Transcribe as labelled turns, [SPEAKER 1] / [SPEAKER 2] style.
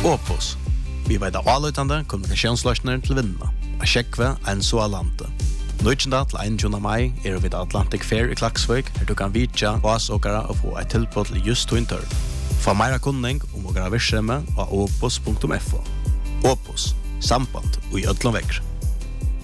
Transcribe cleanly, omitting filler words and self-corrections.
[SPEAKER 1] Opus. Vi vet av avløytende kommunikasjonsløsninger til vinnene. A sjekve en så alante. 19. til 21. mai vi ved Atlantic Fair i Klaksvik, her du kan vitja oss åkere og få et tilbud til just Twinter. For mer kunning om åkere virksomhet av opus.fo. Opus. Samband og i ødlom vekker.